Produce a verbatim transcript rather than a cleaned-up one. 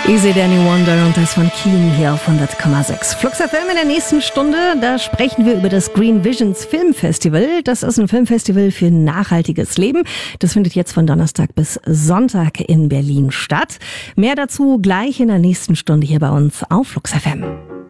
Easy Danny Wonder und das von Keen hier auf hundert Komma sechs. Flux F M in der nächsten Stunde, da sprechen wir über das Green Visions Filmfestival. Das ist ein Filmfestival für nachhaltiges Leben. Das findet jetzt von Donnerstag bis Sonntag in Berlin statt. Mehr dazu gleich in der nächsten Stunde hier bei uns auf Flux F M.